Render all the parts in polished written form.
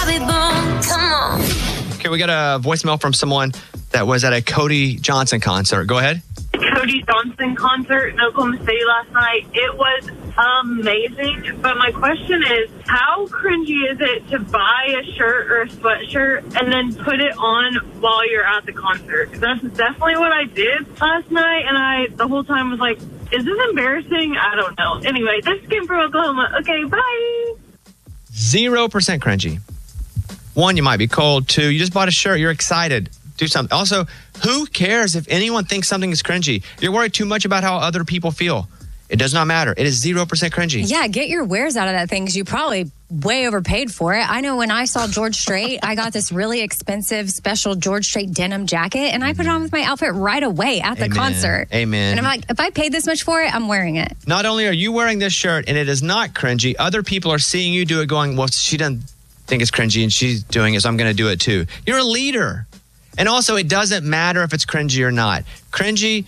Bobby Bones. Come on. Okay, we got a voicemail from someone that was at a Cody Johnson concert. Go ahead. Cody Johnson concert in Oklahoma City last night. It was amazing. But my question is, how cringy is it to buy a shirt or a sweatshirt and then put it on while you're at the concert? That's definitely what I did last night. And I, the whole time, was like, is this embarrassing? I don't know. Anyway, this came from Oklahoma. Okay, bye. 0% cringy. 1, you might be cold. 2, you just bought a shirt. You're excited. Do something. Also, who cares if anyone thinks something is cringy? You're worried too much about how other people feel. It does not matter. It is 0% cringy. Yeah, get your wares out of that thing because you probably way overpaid for it. I know when I saw George Strait, I got this really expensive special George Strait denim jacket, and I put it on with my outfit right away at the concert. Amen. And I'm like, if I paid this much for it, I'm wearing it. Not only are you wearing this shirt and it is not cringy, other people are seeing you do it going, well, she doesn't think it's cringy and she's doing it, so I'm going to do it too. You're a leader. And also, it doesn't matter if it's cringy or not. Cringy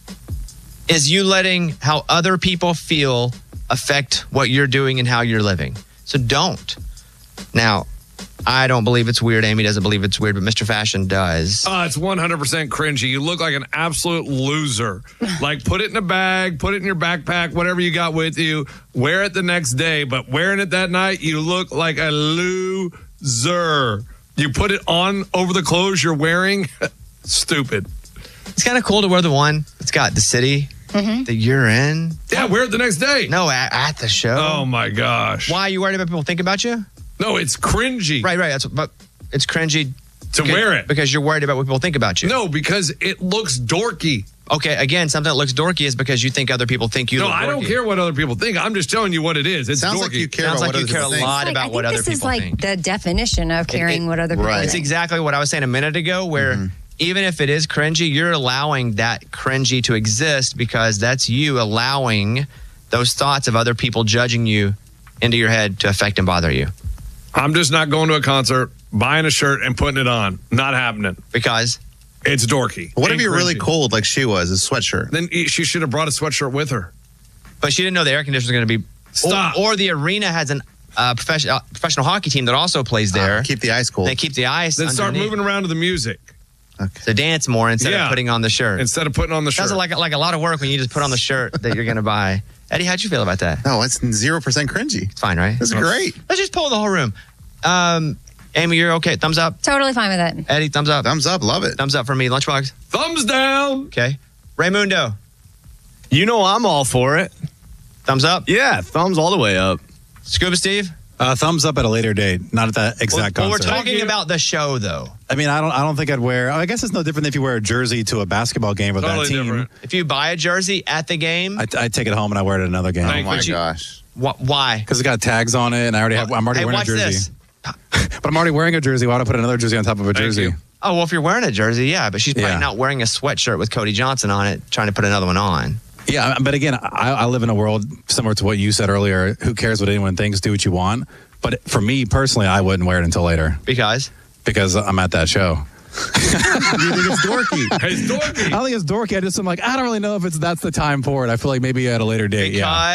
is you letting how other people feel affect what you're doing and how you're living. So don't. Now, I don't believe it's weird. Amy doesn't believe it's weird, but Mr. Fashion does. It's 100% cringy. You look like an absolute loser. Like, put it in a bag, put it in your backpack, whatever you got with you. Wear it the next day, but wearing it that night, you look like a loser. You put it on over the clothes you're wearing. Stupid. It's kind of cool to wear the one that's got the city that you're in. Yeah, wear it the next day. No, at the show. Oh, my gosh. Why are you worried about people think about you? No, it's cringy. Right. But it's cringy to wear it. Because you're worried about what people think about you. No, because it looks dorky. Okay, again, something that looks dorky is because you think other people think you look dorky. No, I don't care what other people think. I'm just telling you what it is. It's Sounds dorky. like you care Sounds about like what you other care a people think. lot about what other people think. This is like the definition of caring what other people think. It's exactly what I was saying a minute ago, where even if it is cringy, you're allowing that cringy to exist because that's you allowing those thoughts of other people judging you into your head to affect and bother you. I'm just not going to a concert, buying a shirt, and putting it on. Not happening. Because? It's dorky. What if you're really cold like she was, a sweatshirt? Then she should have brought a sweatshirt with her. But she didn't know the air conditioner was going to be... Stop. Or the arena has an professional hockey team that also plays there. Keep the ice cold. They keep the ice Then start underneath. moving around to the music. Okay. So dance more instead of putting on the shirt. Instead of putting on the shirt. Sounds like a lot of work when you just put on the shirt that you're going to buy. Eddie, how'd you feel about that? No, it's 0% cringy. It's fine, right? This is great. Let's just poll the whole room. Amy, you're okay. Thumbs up. Totally fine with it. Eddie, thumbs up. Thumbs up. Love it. Thumbs up for me. Lunchbox. Thumbs down. Okay. Raymundo. You know I'm all for it. Thumbs up. Yeah, thumbs all the way up. Scuba Steve. Thumbs up at a later date, not at that exact Well, concert. we're talking about the show, though. I mean, I don't think I'd wear. I guess it's no different than if you wear a jersey to a basketball game with Totally that team. different. If you buy a jersey at the game, I take it home and I wear it at another game. Oh my gosh. Why? Because it's got tags on it, and I'm already wearing a jersey. This. But I'm already wearing a jersey. Why would I put another jersey on top of a jersey? you. Oh, well, if you're wearing a jersey, yeah, but she's probably not wearing a sweatshirt with Cody Johnson on it, trying to put another one on. Yeah, but again, I live in a world similar to what you said earlier. Who cares what anyone thinks? Do what you want. But for me personally, I wouldn't wear it until later. Because I'm at that show. You think it's dorky? It's dorky. I don't think it's dorky. I'm like, I don't really know if that's the time for it. I feel like maybe at a later date.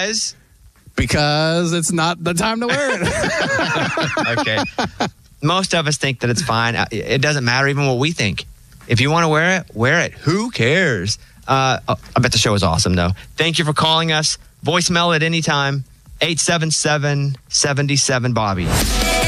Because it's not the time to wear it. Okay. Most of us think that it's fine. It doesn't matter even what we think. If you want to wear it. Who cares? I bet the show is awesome, though. Thank you for calling us. Voicemail at any time. 877-77-BOBBY.